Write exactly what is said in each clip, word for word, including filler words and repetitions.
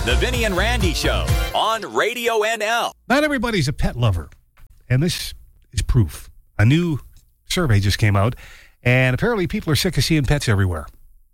The Vinny and Randy Show on Radio N L. Not everybody's a pet lover, and this is proof. A new survey just came out, and apparently people are sick of seeing pets everywhere.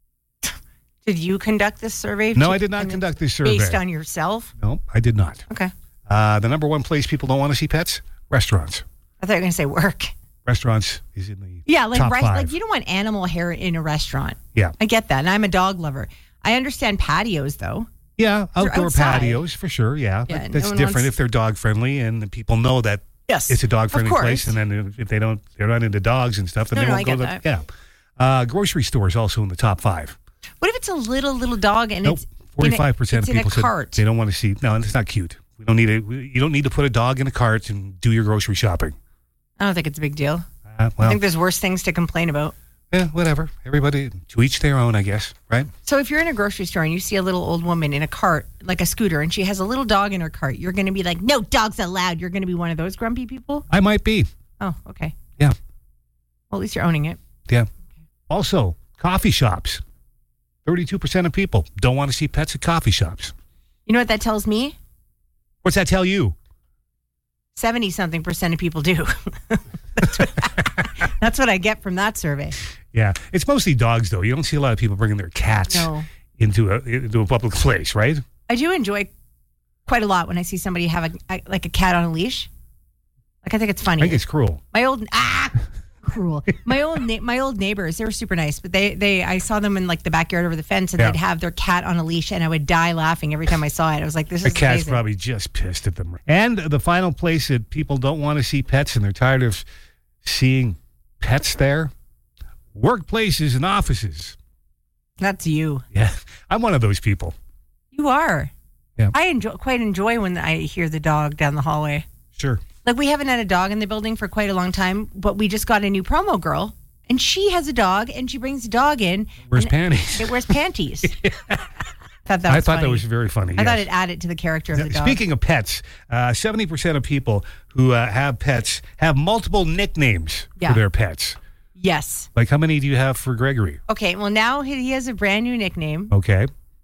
Did you conduct this survey? No, I did not conduct this survey. Based on yourself? No, I did not. Okay. Uh, the number one place people don't want to see pets? Restaurants. I thought you were going to say work. Restaurants is in the Yeah, like top rest- five. like you don't want animal hair in a restaurant. Yeah. I get that, and I'm a dog lover. I understand patios, though. Yeah, outdoor outside. patios for sure, yeah. Yeah, But no that's one different wants- if they're dog friendly and the people know that Yes, it's a dog friendly of course. place, and then if they don't, they're not into dogs and stuff, then No, they no, won't I go to get the, yeah. Uh, grocery stores also in the top five. What if it's a little, little dog and Nope. it's forty-five percent it's of people in a cart? said they don't want to see. No, it's not cute. We don't need it. You don't need to put a dog in a cart and do your grocery shopping. I don't think it's a big deal. Uh, well, I think there's worse things to complain about. yeah, whatever. Everybody to each their own, I guess, right? So if you're in a grocery store and you see a little old woman in a cart, like a scooter, and she has a little dog in her cart, you're going to be like, no dogs allowed. You're going to be one of those grumpy people? I might be. Oh, okay. Yeah. Well, at least you're owning it. Yeah. Also, coffee shops. thirty-two percent of people don't want to see pets at coffee shops. You know what that tells me? What's that tell you? seventy-something percent of people do. That's what, that's what I get from that survey. Yeah. It's mostly dogs, though. You don't see a lot of people bringing their cats No. into a into a public place, right? I do enjoy quite a lot when I see somebody have a, a like a cat on a leash. Like I think it's funny. I think it's cruel. My old ah cruel. My old na- my old neighbors, they were super nice, but they they I saw them in like the backyard over the fence, and Yeah. they'd have their cat on a leash, and I would die laughing every time I saw it. I was like, this The is cat's amazing. probably just pissed at them. And the final place that people don't want to see pets and they're tired of seeing pets there, workplaces and offices. That's you. Yeah, I'm one of those people. You are. Yeah. I enjoy quite enjoy when I hear the dog down the hallway. Sure. Like we haven't had a dog in the building for quite a long time, but we just got a new promo girl, and she has a dog, and she brings the dog in. Wears and panties. It wears panties. thought that I was thought funny. that was very funny. I yes. thought it added to the character of the dog. Speaking of pets, uh, seventy percent of people who uh, have pets have multiple nicknames Yeah. for their pets. Yes. Like, how many do you have for Gregory? Okay, well, now he he has a brand new nickname. Okay.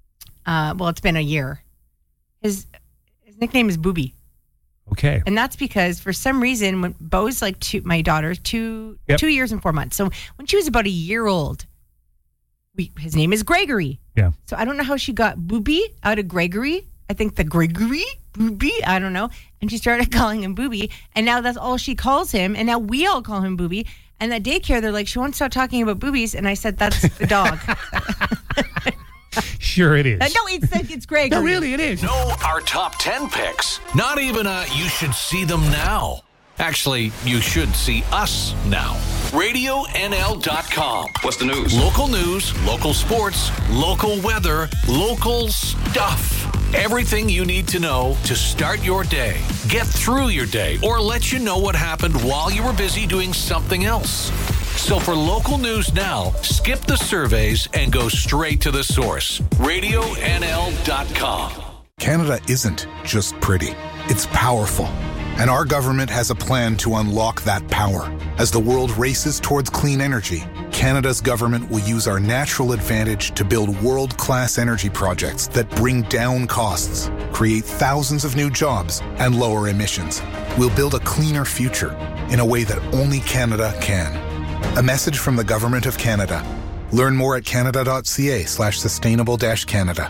Uh, well, it's been a year. His his nickname is Booby. Okay. And that's because for some reason, when Bo's like two, my daughter, two Yep. two years and four months. So when she was about a year old, we his name is Gregory. Yeah. So I don't know how she got Booby out of Gregory. I think the Gregory, Booby, I don't know. And she started calling him Booby. And now that's all she calls him. And now we all call him Booby. And at daycare, they're like, she won't stop talking about boobies. And I said, that's the dog. Sure it is. Uh, no, it's it's Gregory. No, really, it is. Know our top ten picks. Not even a you should see them now. Actually, you should see us now. radio N L dot com. What's the news? Local news, local sports, local weather, local stuff. Everything you need to know to start your day, get through your day, or let you know what happened while you were busy doing something else. So for local news now, skip the surveys and go straight to the source. radio N L dot com. Canada isn't just pretty, it's powerful. And our government has a plan to unlock that power. As the world races towards clean energy, Canada's government will use our natural advantage to build world-class energy projects that bring down costs, create thousands of new jobs, and lower emissions. We'll build a cleaner future in a way that only Canada can. A message from the Government of Canada. Learn more at canada.ca slash sustainable dash Canada.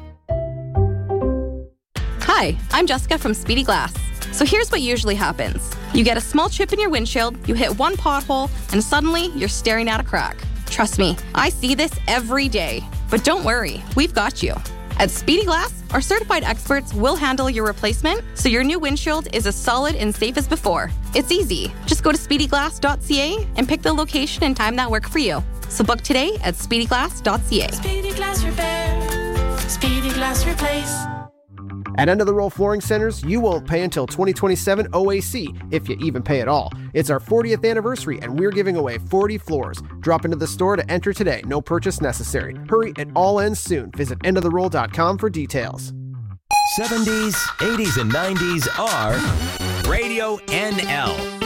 Hi, I'm Jessica from Speedy Glass. So here's what usually happens. You get a small chip in your windshield, you hit one pothole, and suddenly you're staring at a crack. Trust me, I see this every day. But don't worry, we've got you. At Speedy Glass, our certified experts will handle your replacement so your new windshield is as solid and safe as before. It's easy. Just go to speedy glass dot c a and pick the location and time that work for you. So book today at speedy glass dot c a. Speedy Glass Repair. Speedy Glass Replace. At End of the Roll Flooring Centers, you won't pay until twenty twenty-seven O A C, if you even pay at all. It's our fortieth anniversary, and we're giving away forty floors. Drop into the store to enter today. No purchase necessary. Hurry, it all ends soon. Visit end of the roll dot com for details. seventies, eighties, and nineties are Radio N L.